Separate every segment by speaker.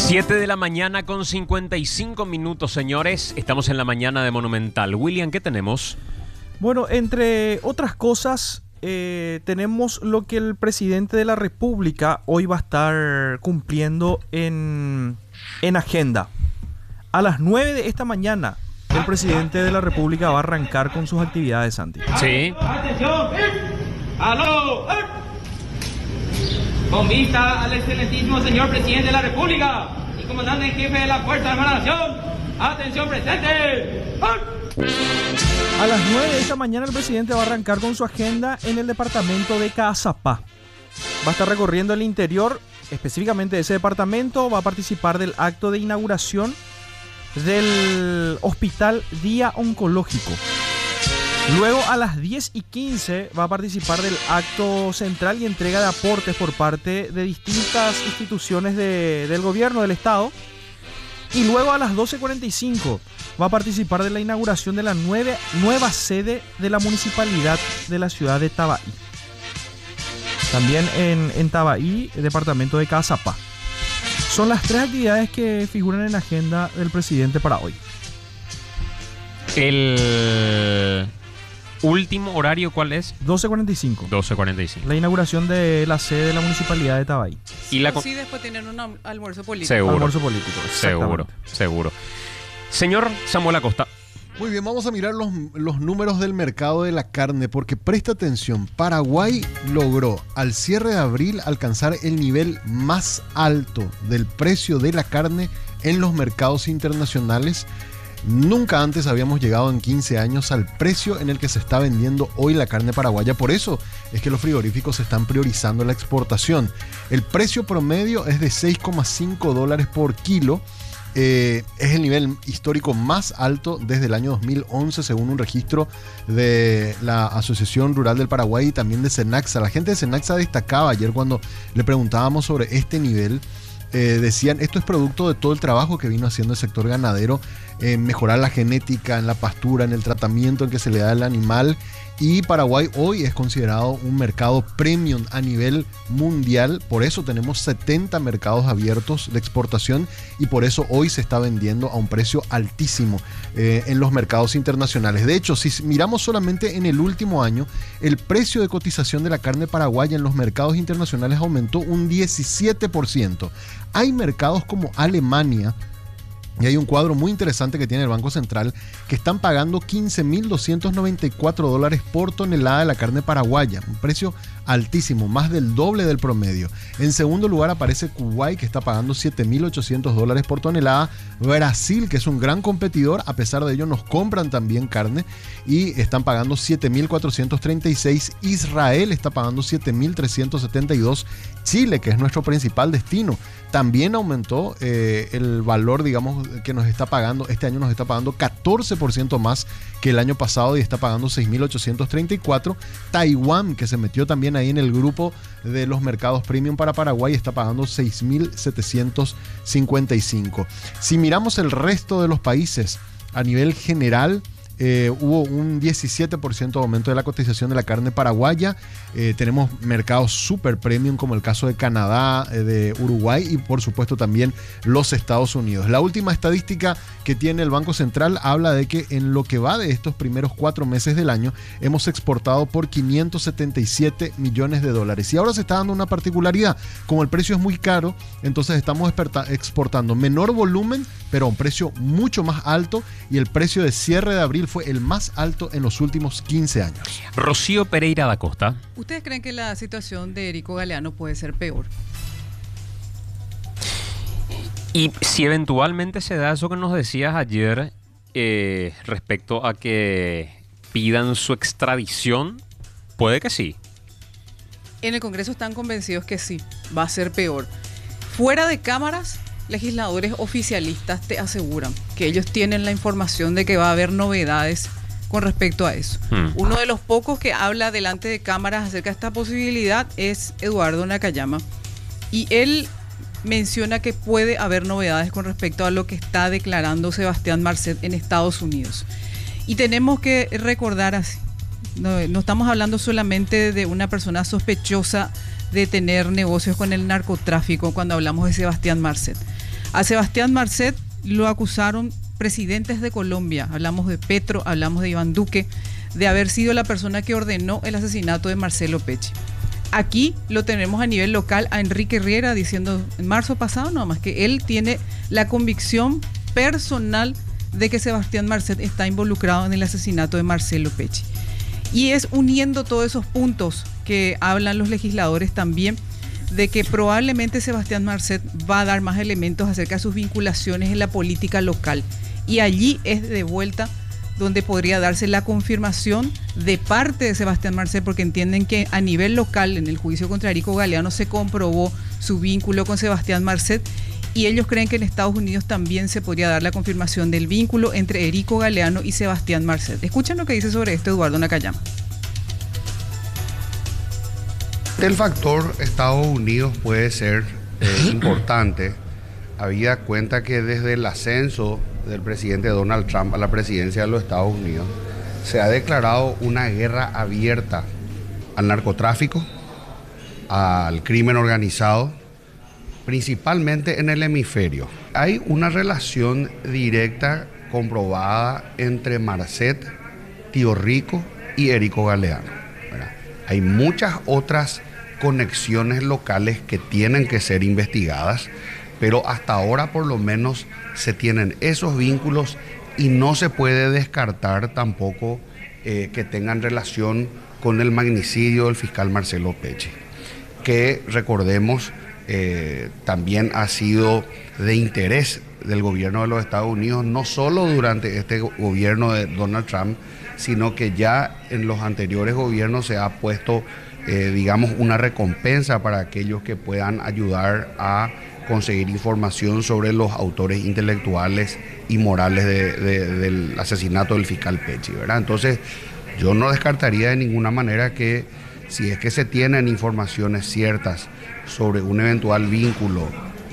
Speaker 1: 7 de la mañana con 55 minutos, señores. Estamos en la mañana de Monumental. William, ¿qué tenemos?
Speaker 2: Bueno, entre otras cosas, tenemos lo que el presidente de la República hoy va a estar cumpliendo en agenda. A las 9 de esta mañana, el presidente de la República va a arrancar con sus actividades, Santi.
Speaker 1: Sí.
Speaker 3: ¡Atención! ¡Aló! Con vista al excelentísimo señor presidente de la República y comandante en jefe de la Fuerza Armada de la Nación, ¡atención presente!
Speaker 2: A las 9 de esta mañana el presidente va a arrancar con su agenda en el departamento de Caazapá. Va a estar recorriendo el interior, específicamente de ese departamento. Va a participar del acto de inauguración del Hospital Día Oncológico. Luego a las 10:15 va a participar del acto central y entrega de aportes por parte de distintas instituciones del gobierno del estado. Y luego a las 12:45 va a participar de la inauguración de la nueva sede de la municipalidad de la ciudad de Tabaí. También en Tabaí, el departamento de Caazapá. Son las tres actividades que figuran en la agenda del presidente para hoy.
Speaker 1: El último horario, ¿cuál es?
Speaker 2: 12:45.
Speaker 1: 12:45.
Speaker 2: La inauguración de la sede de la municipalidad de Tabaí.
Speaker 1: Y la
Speaker 4: sí, después tienen un almuerzo político.
Speaker 1: Seguro.
Speaker 2: Almuerzo político.
Speaker 1: Seguro. Señor Samuel Acosta.
Speaker 5: Muy bien, vamos a mirar los números del mercado de la carne, porque presta atención, Paraguay logró al cierre de abril alcanzar el nivel más alto del precio de la carne en los mercados internacionales. Nunca antes habíamos llegado en 15 años al precio en el que se está vendiendo hoy la carne paraguaya. Por eso es que los frigoríficos están priorizando la exportación. El precio promedio es de $6,5 por kilo. Es el nivel histórico más alto desde el año 2011, según un registro de la Asociación Rural del Paraguay y también de Cenaxa. La gente de Cenaxa destacaba ayer cuando le preguntábamos sobre este nivel. Decían, esto es producto de todo el trabajo que vino haciendo el sector ganadero, mejorar la genética en la pastura, en el tratamiento en que se le da al animal. Y Paraguay hoy es considerado un mercado premium a nivel mundial. Por eso tenemos 70 mercados abiertos de exportación y por eso hoy se está vendiendo a un precio altísimo en los mercados internacionales. De hecho, si miramos solamente en el último año, el precio de cotización de la carne paraguaya en los mercados internacionales aumentó un 17%. Hay mercados como Alemania, y hay un cuadro muy interesante que tiene el Banco Central, que están pagando $15,294 por tonelada de la carne paraguaya, un precio altísimo, más del doble del promedio. En segundo lugar aparece Kuwait, que está pagando $7,800 por tonelada. Brasil, que es un gran competidor, a pesar de ello nos compran también carne y están pagando $7,436. Israel está pagando $7,372. Chile, que es nuestro principal destino, también aumentó el valor, digamos, que nos está pagando. Este año nos está pagando 14% más que el año pasado y está pagando $6,834. Taiwán, que se metió también ahí en el grupo de los mercados premium para Paraguay, está pagando $6,755. Si miramos el resto de los países a nivel general, hubo un 17% de aumento de la cotización de la carne paraguaya. Tenemos mercados super premium como el caso de Canadá, de Uruguay y por supuesto también los Estados Unidos. La última estadística que tiene el Banco Central habla de que en lo que va de estos primeros 4 meses del año hemos exportado por $577 millones. Y ahora se está dando una particularidad: como el precio es muy caro, entonces estamos exportando menor volumen pero a un precio mucho más alto, y el precio de cierre de abril fue el más alto en los últimos 15 años.
Speaker 1: Rocío Pereira da Costa.
Speaker 4: ¿Ustedes creen que la situación de Erico Galeano puede ser peor?
Speaker 1: Y si eventualmente se da eso que nos decías ayer respecto a que pidan su extradición, puede que sí.
Speaker 4: En el Congreso están convencidos que sí, va a ser peor. Fuera de cámaras, legisladores oficialistas te aseguran que ellos tienen la información de que va a haber novedades con respecto a eso. Uno de los pocos que habla delante de cámaras acerca de esta posibilidad es Eduardo Nakayama, y él menciona que puede haber novedades con respecto a lo que está declarando Sebastián Marcet en Estados Unidos. Y tenemos que recordar así, no estamos hablando solamente de una persona sospechosa de tener negocios con el narcotráfico cuando hablamos de Sebastián Marcet. A Sebastián Marcet lo acusaron presidentes de Colombia, hablamos de Petro, hablamos de Iván Duque, de haber sido la persona que ordenó el asesinato de Marcelo Pecci. Aquí lo tenemos a nivel local a Enrique Riera diciendo en marzo pasado nomás que él tiene la convicción personal de que Sebastián Marcet está involucrado en el asesinato de Marcelo Pecci. Y es uniendo todos esos puntos que hablan los legisladores también de que probablemente Sebastián Marcet va a dar más elementos acerca de sus vinculaciones en la política local. Y allí es de vuelta donde podría darse la confirmación de parte de Sebastián Marcet, porque entienden que a nivel local, en el juicio contra Erico Galeano, se comprobó su vínculo con Sebastián Marcet, y ellos creen que en Estados Unidos también se podría dar la confirmación del vínculo entre Erico Galeano y Sebastián Marcet. Escuchen lo que dice sobre esto Eduardo Nakayama.
Speaker 6: El factor Estados Unidos puede ser importante, habida cuenta que desde el ascenso del presidente Donald Trump a la presidencia de los Estados Unidos se ha declarado una guerra abierta al narcotráfico, al crimen organizado, principalmente en el hemisferio. Hay una relación directa comprobada entre Marcet, Tío Rico y Erico Galeano, ¿verdad? Hay muchas otras conexiones locales que tienen que ser investigadas, pero hasta ahora por lo menos se tienen esos vínculos y no se puede descartar tampoco que tengan relación con el magnicidio del fiscal Marcelo Pecci, que recordemos también ha sido de interés del gobierno de los Estados Unidos, no solo durante este gobierno de Donald Trump, sino que ya en los anteriores gobiernos se ha puesto, digamos, una recompensa para aquellos que puedan ayudar a conseguir información sobre los autores intelectuales y morales del asesinato del fiscal Pecci, ¿verdad? Entonces, yo no descartaría de ninguna manera que si es que se tienen informaciones ciertas sobre un eventual vínculo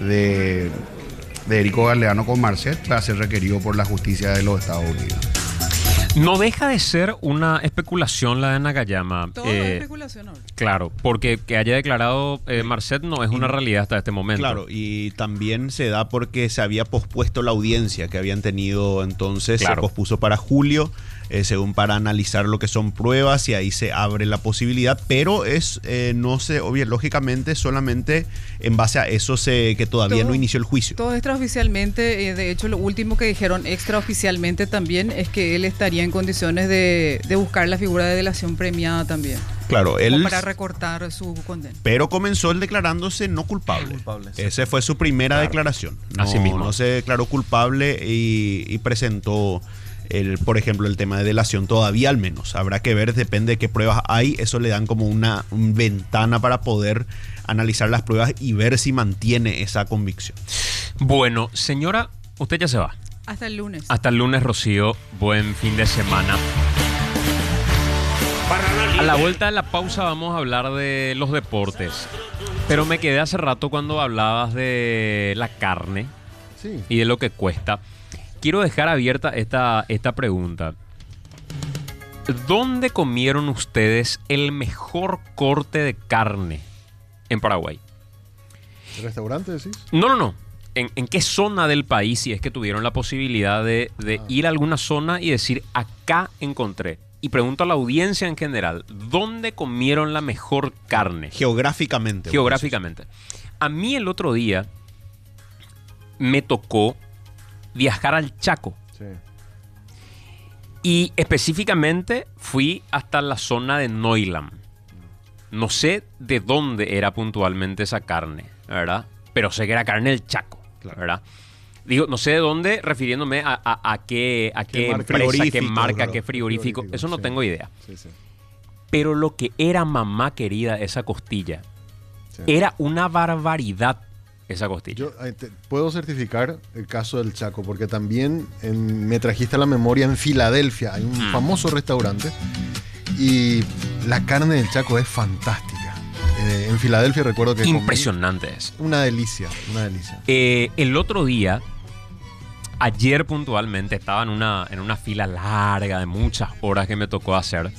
Speaker 6: de Erico Galeano con Marcet, va a ser requerido por la justicia de los Estados Unidos.
Speaker 1: No deja de ser una especulación la de Nakayama.
Speaker 4: Todo es especulación ahora.
Speaker 1: Claro, porque que haya declarado Marcet no es una realidad hasta este momento.
Speaker 7: Claro, y también se da porque se había pospuesto la audiencia que habían tenido entonces,
Speaker 1: claro.
Speaker 7: Se pospuso para julio, según para analizar lo que son pruebas y ahí se abre la posibilidad, pero es, no sé, obvio, lógicamente solamente en base a eso que todavía no inició el juicio.
Speaker 4: Todo extraoficialmente, de hecho lo último que dijeron extraoficialmente también es que él estaría en condiciones de buscar la figura de delación premiada también.
Speaker 7: Claro, él...
Speaker 4: para recortar su condena.
Speaker 7: Pero comenzó él declarándose no culpable. Sí. Esa fue su primera declaración.
Speaker 1: Así mismo.
Speaker 7: No se declaró culpable y presentó, por ejemplo, el tema de delación todavía al menos. Habrá que ver, depende de qué pruebas hay. Eso le dan como una ventana para poder analizar las pruebas y ver si mantiene esa convicción.
Speaker 1: Bueno, señora, usted ya se va.
Speaker 4: Hasta el lunes.
Speaker 1: Hasta el lunes, Rocío. Buen fin de semana. A la vuelta de la pausa vamos a hablar de los deportes. Pero me quedé hace rato cuando hablabas de la carne, sí, y de lo que cuesta. Quiero dejar abierta esta pregunta. ¿Dónde comieron ustedes el mejor corte de carne en Paraguay?
Speaker 5: ¿El restaurante decís?
Speaker 1: No. ¿En qué zona del país, si es que tuvieron la posibilidad de ir a alguna zona y decir, acá encontré? Y pregunto a la audiencia en general, ¿dónde comieron la mejor carne?
Speaker 7: Geográficamente.
Speaker 1: Geográficamente. A mí el otro día me tocó viajar al Chaco. Sí. Y específicamente fui hasta la zona de Noilam. No sé de dónde era puntualmente esa carne, ¿verdad? Pero sé que era carne del Chaco, ¿verdad? Digo, no sé de dónde, refiriéndome a qué empresa, qué marca, claro, qué frigorífico. Eso no tengo idea. Sí. Pero lo que era, mamá querida, esa costilla, era una barbaridad esa costilla.
Speaker 5: Yo puedo certificar el caso del Chaco, porque también me trajiste a la memoria en Filadelfia. Hay un famoso restaurante y la carne del Chaco es fantástica. En Filadelfia recuerdo que
Speaker 1: impresionante es.
Speaker 5: Una delicia, una delicia.
Speaker 1: El otro día, ayer puntualmente, estaba en una fila larga de muchas horas que me tocó hacer.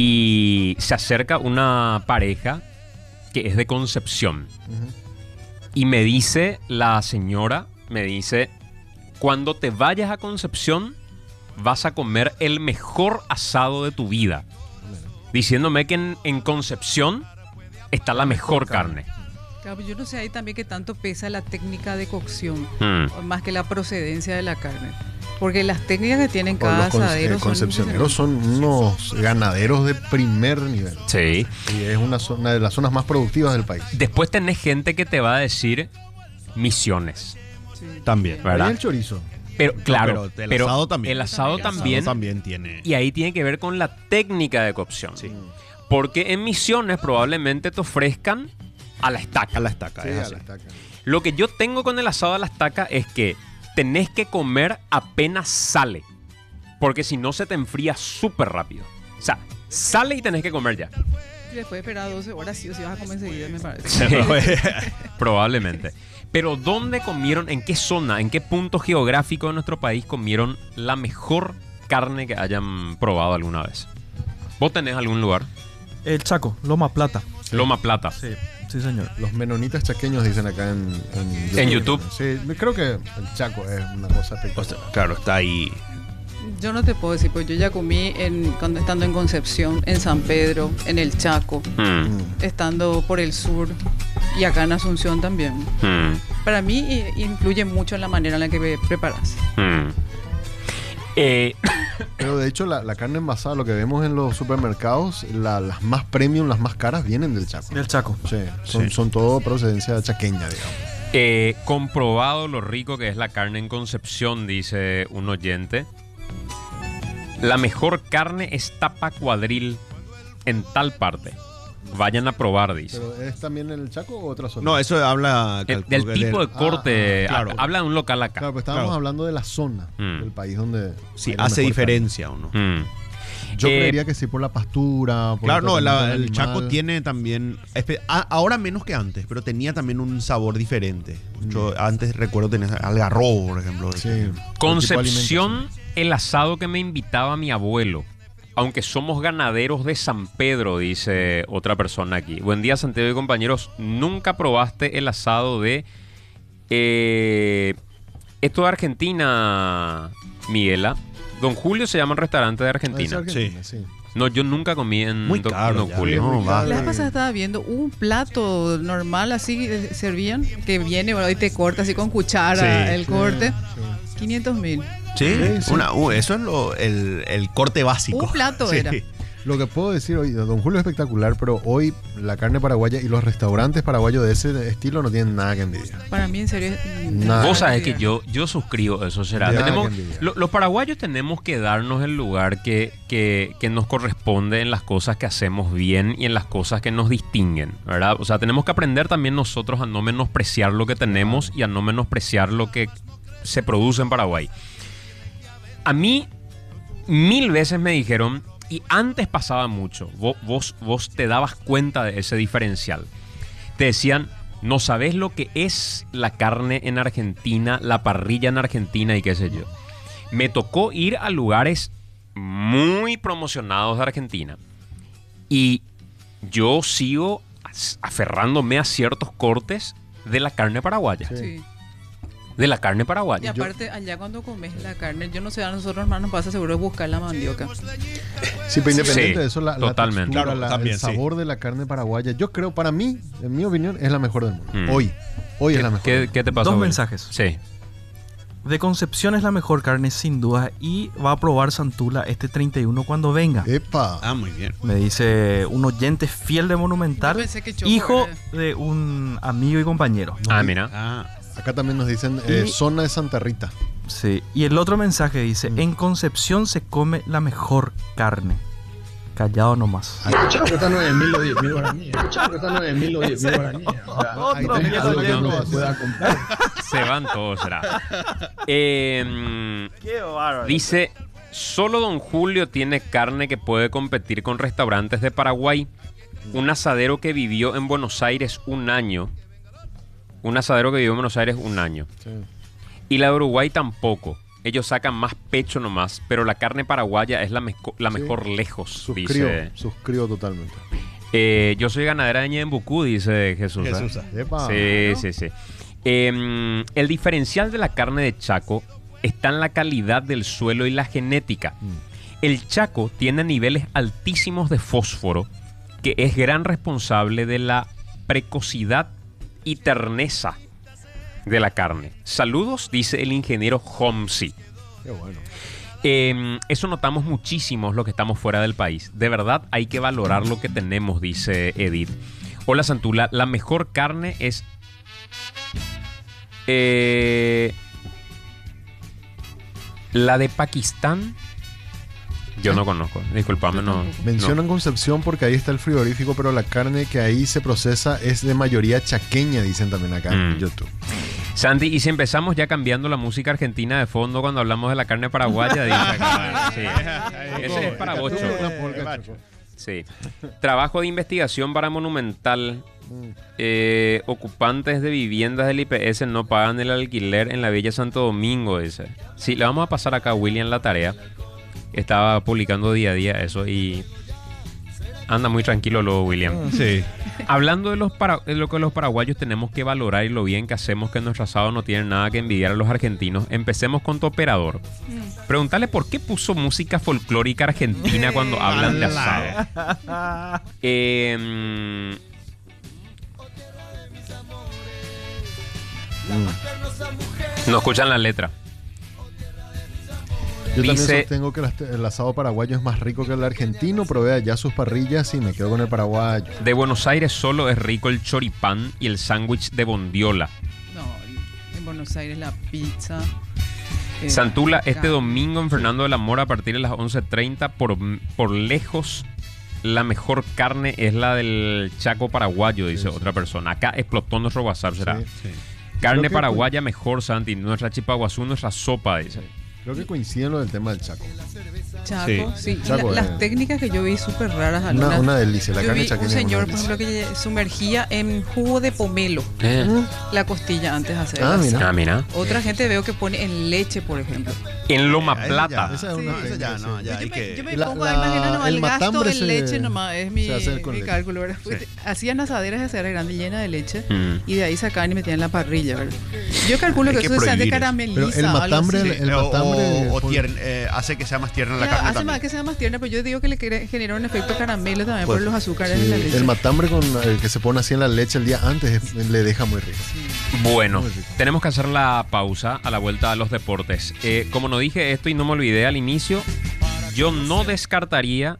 Speaker 1: Y se acerca una pareja que es de Concepción. Uh-huh. Y me dice la señora, cuando te vayas a Concepción, vas a comer el mejor asado de tu vida. Diciéndome que en Concepción está la mejor carne.
Speaker 4: Claro, yo no sé ahí también qué tanto pesa la técnica de cocción,
Speaker 1: Mm.
Speaker 4: más que la procedencia de la carne. Porque las técnicas que tienen
Speaker 5: Por
Speaker 4: cada
Speaker 5: los
Speaker 4: asadero son
Speaker 5: concepcioneros son unos ganaderos de primer nivel.
Speaker 1: Sí.
Speaker 5: Y es una de las zonas más productivas del país.
Speaker 1: Después tenés gente que te va a decir Misiones,
Speaker 7: También.
Speaker 5: Ahí
Speaker 1: ¿verdad?
Speaker 5: el chorizo.
Speaker 1: Pero claro,
Speaker 7: pero el asado también.
Speaker 1: El asado
Speaker 7: El asado
Speaker 1: también.
Speaker 7: también tiene.
Speaker 1: Y ahí tiene que ver con la técnica de cocción.
Speaker 7: Sí.
Speaker 1: Porque en Misiones probablemente te ofrezcan a la estaca.
Speaker 7: A la estaca,
Speaker 5: Sí,
Speaker 7: es
Speaker 5: a
Speaker 7: así.
Speaker 5: la estaca.
Speaker 1: Lo que yo tengo con el asado a la estaca es que tenés que comer apenas sale. Porque si no se te enfría súper rápido. O sea, sale y tenés que comer ya.
Speaker 4: Y después de esperar 12 horas, sí o sí vas a comer enseguida, me parece.
Speaker 1: Sí, probablemente. Pero ¿dónde comieron, en qué zona, en qué punto geográfico de nuestro país comieron la mejor carne que hayan probado alguna vez? ¿Vos tenés algún lugar?
Speaker 2: El Chaco, Loma Plata.
Speaker 1: Loma Plata.
Speaker 2: Sí, sí, señor.
Speaker 5: Los menonitas chaqueños dicen acá en YouTube.
Speaker 1: En YouTube.
Speaker 5: Sí, creo que el Chaco es una cosa espectacular.
Speaker 7: Claro, está ahí.
Speaker 4: Yo no te puedo decir, pues yo ya comí cuando estando en Concepción, en San Pedro, en el Chaco, estando por el sur y acá en Asunción también. Para mí influye mucho en la manera en la que preparas.
Speaker 5: Pero de hecho la carne envasada, lo que vemos en los supermercados, las más premium, las más caras, vienen del Chaco.
Speaker 2: Del Chaco.
Speaker 5: Sí, son todo procedencia chaqueña, digamos.
Speaker 1: Comprobado lo rico que es la carne en Concepción, dice un oyente. La mejor carne es tapa cuadril en tal parte. Vayan a probar, dice.
Speaker 5: ¿Pero es también en el Chaco o otra zona?
Speaker 7: No, eso habla.
Speaker 1: Del tipo de corte.
Speaker 7: claro.
Speaker 1: Habla de un local acá.
Speaker 5: Claro, pues estábamos
Speaker 7: Claro.
Speaker 5: hablando de la zona del país donde...
Speaker 7: Sí,
Speaker 5: hay la
Speaker 7: hace
Speaker 5: mejor
Speaker 7: diferencia o no.
Speaker 1: Mm.
Speaker 5: Yo
Speaker 1: Eh,
Speaker 5: creería que sí, por la pastura. Por
Speaker 7: Claro, no,
Speaker 5: el tratamiento del
Speaker 7: el Chaco
Speaker 5: animal.
Speaker 7: tiene también. Ahora menos que antes, pero tenía también un sabor diferente. Yo antes recuerdo tener algarrobo, por ejemplo.
Speaker 5: Sí.
Speaker 1: Concepción, el asado que me invitaba mi abuelo. Aunque somos ganaderos de San Pedro, dice otra persona aquí. Buen día, Santiago y compañeros. ¿Nunca probaste el asado de... esto de Argentina, Miguela? Don Julio se llama un restaurante de Argentina.
Speaker 5: Ah, es Argentina, sí.
Speaker 1: No, yo nunca comí en
Speaker 7: Muy
Speaker 1: Don
Speaker 7: caro ya,
Speaker 1: Julio.
Speaker 7: no, va.
Speaker 4: La vez pasada estaba viendo un plato normal así servían, que viene bueno, y te corta así con cuchara
Speaker 7: Sí.
Speaker 4: el corte.
Speaker 5: Sí.
Speaker 4: 500.000.
Speaker 7: Sí,
Speaker 5: Sí.
Speaker 7: eso es el corte básico.
Speaker 4: Un plato
Speaker 7: Sí.
Speaker 4: era.
Speaker 5: Lo que puedo decir hoy, Don Julio es espectacular, pero hoy la carne paraguaya y los restaurantes paraguayos de ese estilo no tienen nada que envidiar.
Speaker 4: Para mí, en serio.
Speaker 5: Nada.
Speaker 1: Vos sabés que yo suscribo eso, será.
Speaker 5: Ya,
Speaker 1: Tenemos,
Speaker 5: qué envidia.
Speaker 1: los paraguayos tenemos que darnos el lugar que nos corresponde en las cosas que hacemos bien y en las cosas que nos distinguen, ¿verdad? O sea, tenemos que aprender también nosotros a no menospreciar lo que tenemos y a no menospreciar lo que se produce en Paraguay. A mí, 1000 veces me dijeron, y antes pasaba mucho, vos te dabas cuenta de ese diferencial. Te decían, no sabés lo que es la carne en Argentina, la parrilla en Argentina y qué sé yo. Me tocó ir a lugares muy promocionados de Argentina y yo sigo aferrándome a ciertos cortes de la carne paraguaya.
Speaker 4: Sí.
Speaker 1: De la carne
Speaker 4: Y
Speaker 1: paraguaya.
Speaker 4: aparte, allá cuando comes la carne, yo no sé, a nosotros hermanos nos pasa seguro buscar la mandioca.
Speaker 5: Sí, pero independiente
Speaker 1: Sí,
Speaker 5: de eso, la
Speaker 1: totalmente.
Speaker 5: textura,
Speaker 7: Claro, también,
Speaker 5: el sabor de la carne paraguaya, yo creo, para mí, en mi opinión, es la mejor del mundo.
Speaker 1: Mm.
Speaker 5: Hoy es la mejor.
Speaker 1: ¿Qué te pasó?
Speaker 2: Dos
Speaker 1: Willy?
Speaker 2: mensajes.
Speaker 1: Sí.
Speaker 2: De Concepción es la mejor carne sin duda y va a probar Santula este 31 cuando venga.
Speaker 5: Epa.
Speaker 7: Ah, muy bien.
Speaker 2: Me dice un oyente fiel de
Speaker 4: Yo
Speaker 2: Monumental,
Speaker 4: pensé que Choco
Speaker 2: hijo
Speaker 4: era-
Speaker 2: de un amigo y compañero.
Speaker 1: Ah, mira.
Speaker 7: Ah,
Speaker 5: Acá también nos dicen
Speaker 2: Y-
Speaker 5: zona de Santa Rita.
Speaker 2: Sí. Y el otro mensaje dice, en Concepción se come la mejor carne. Callado nomás.
Speaker 8: Escuchaba que está 9.000 o 10.000 guaraníes. Escuchaba que está 9.000 o 10.000 guaraníes. O sea,
Speaker 5: Ahí
Speaker 2: Otro
Speaker 5: tenés
Speaker 2: fiel
Speaker 5: algo que
Speaker 2: oyente.
Speaker 5: no
Speaker 8: se pueda comprar.
Speaker 1: Se van todos, será.
Speaker 2: Qué bárbaro.
Speaker 1: Dice, solo Don Julio tiene carne que puede competir con restaurantes de Paraguay. Un asadero que vivió en Buenos Aires un año. Un asadero que vivió en Buenos Aires un año.
Speaker 5: Sí.
Speaker 1: Y la de Uruguay tampoco. Ellos sacan más pecho nomás, pero la carne paraguaya es la mejor lejos,
Speaker 5: Suscribo,
Speaker 1: dice.
Speaker 5: suscribo totalmente.
Speaker 1: Yo soy ganadera de Ñembucú, dice Jesús.
Speaker 7: Jesús.
Speaker 5: Epa.
Speaker 1: Sí. El diferencial de la carne de Chaco está en la calidad del suelo y la genética. El Chaco tiene niveles altísimos de fósforo, que es gran responsable de la precocidad y terneza de la carne. Saludos, dice el ingeniero Homsi.
Speaker 5: Qué bueno.
Speaker 1: Eso notamos muchísimo los que estamos fuera del país. De verdad hay que valorar lo que tenemos, dice Edith. Hola Santula, la mejor carne es la de Pakistán. Yo no conozco, disculpame, no.
Speaker 5: Mencionan Concepción porque ahí está el frigorífico, pero la carne que ahí se procesa es de mayoría chaqueña, dicen también acá en YouTube.
Speaker 1: Sandy, y si empezamos ya cambiando la música argentina de fondo cuando hablamos de la carne paraguaya, dice acá. Sí. Ese es para Bocho. Sí. Trabajo de investigación para Monumental. Ocupantes de viviendas del IPS no pagan el alquiler en la Villa Santo Domingo, dice. Sí, le vamos a pasar acá a William la tarea. Estaba publicando día a día eso y anda muy tranquilo luego, William.
Speaker 7: Sí.
Speaker 1: Hablando de lo que los paraguayos tenemos que valorar y lo bien que hacemos, que nuestro asado no tiene nada que envidiar a los argentinos, empecemos con tu operador. Preguntarle por qué puso música folclórica argentina cuando hablan de asado. No escuchan la letra.
Speaker 5: Yo
Speaker 1: Dice-
Speaker 5: también sostengo que el asado paraguayo es más rico que el argentino. Probé allá sus parrillas y me quedo con el paraguayo.
Speaker 1: De Buenos Aires solo es rico el choripán y el sándwich de bondiola.
Speaker 4: No, en Buenos Aires la pizza.
Speaker 1: Santula,
Speaker 4: acá.
Speaker 1: este domingo en Fernando de la Mora a partir de las 11:30, por lejos la mejor carne es la del Chaco paraguayo, dice otra persona. Acá explotó nuestro WhatsApp, será.
Speaker 5: Sí.
Speaker 1: Carne
Speaker 5: Creo que-
Speaker 1: paraguaya mejor, Santi. Nuestra chipaguazú, nuestra sopa, dice.
Speaker 5: Creo que coincide en lo del tema del Chaco.
Speaker 4: Chaco, sí.
Speaker 5: Chaco,
Speaker 4: Las técnicas que yo vi súper raras. algunas.
Speaker 5: Una delicia. La
Speaker 4: Yo
Speaker 5: carne
Speaker 4: vi
Speaker 5: chaqueña
Speaker 4: un
Speaker 5: es una
Speaker 4: señor, por
Speaker 5: delicia.
Speaker 4: ejemplo, que sumergía en jugo de pomelo la costilla antes de hacer
Speaker 5: Ah, mira.
Speaker 1: Mira.
Speaker 4: Otra gente veo que pone en leche, por ejemplo.
Speaker 1: En Loma
Speaker 7: Esa
Speaker 1: Plata.
Speaker 5: Esa es una
Speaker 7: Esa
Speaker 5: técnica,
Speaker 7: ya, no,
Speaker 5: sí.
Speaker 7: ya hay
Speaker 4: Yo
Speaker 7: que...
Speaker 4: me
Speaker 5: La-
Speaker 4: pongo
Speaker 5: la-
Speaker 4: a imaginar nomás
Speaker 5: el
Speaker 4: el gasto
Speaker 5: matambre
Speaker 4: en
Speaker 5: se-
Speaker 4: leche nomás, es mi
Speaker 5: se hace con leche.
Speaker 4: cálculo, ¿verdad?
Speaker 7: Sí.
Speaker 4: Hacían asaderas de acera grande llena de leche
Speaker 1: Mm.
Speaker 4: y de ahí sacaban y metían en la parrilla, ¿verdad? Yo calculo
Speaker 7: Hay
Speaker 4: que
Speaker 7: que
Speaker 4: eso se hace
Speaker 7: prohibir.
Speaker 4: carameliza.
Speaker 5: Pero el
Speaker 4: algo
Speaker 5: matambre,
Speaker 4: así.
Speaker 5: el matambre
Speaker 7: o
Speaker 5: por-
Speaker 7: hace que sea más tierna la
Speaker 4: Claro,
Speaker 7: carne
Speaker 4: hace
Speaker 7: también.
Speaker 4: más que sea más tierna, pero yo digo que le genera un efecto caramelo también
Speaker 5: Pues,
Speaker 4: por los azúcares
Speaker 5: sí,
Speaker 4: de la leche.
Speaker 5: el matambre con el que se pone así en la leche el día antes le deja muy rico.
Speaker 1: Bueno,
Speaker 5: Muy rico.
Speaker 1: tenemos que hacer la pausa a la vuelta a los deportes. Como no dije esto y no me olvidé al inicio, yo no descartaría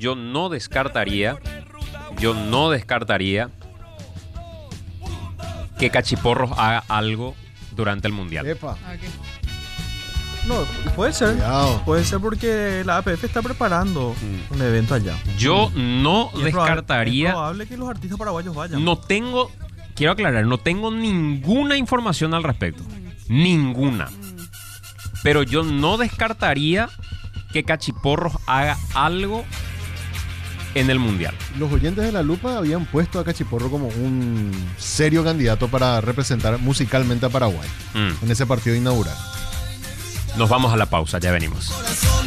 Speaker 1: que Cachiporros haga algo durante el Mundial.
Speaker 5: Epa,
Speaker 4: Ah, ¿qué?
Speaker 2: No, puede ser.
Speaker 5: cuidado.
Speaker 2: Puede ser porque la APF está preparando un evento allá.
Speaker 1: Yo no
Speaker 2: Y es
Speaker 1: descartaría,
Speaker 2: probable que los artistas paraguayos vayan.
Speaker 1: quiero aclarar, no tengo ninguna información al respecto. Ninguna. Pero yo no descartaría que Cachiporros haga algo en el Mundial.
Speaker 5: Los oyentes de La Lupa habían puesto a Cachiporro como un serio candidato para representar musicalmente a Paraguay en ese partido inaugural.
Speaker 1: Nos vamos a la pausa, ya venimos.